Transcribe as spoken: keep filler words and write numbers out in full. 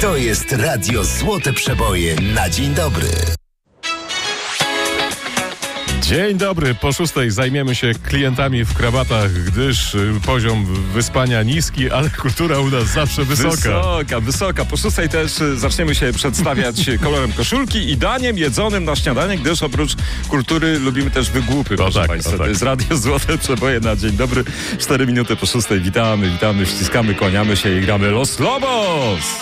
To jest Radio Złote Przeboje na dzień dobry. Dzień dobry, po szóstej zajmiemy się klientami w krabatach, gdyż poziom wyspania niski, ale kultura u nas zawsze wysoka. Wysoka, wysoka. Po szóstej też zaczniemy się przedstawiać kolorem koszulki i daniem jedzonym na śniadanie, gdyż oprócz kultury lubimy też wygłupy, no proszę tak, Państwa. no tak. To jest Radio Złote Przeboje na dzień dobry. Cztery minuty po szóstej witamy, witamy, ściskamy, kłaniamy się i gramy Los Lobos!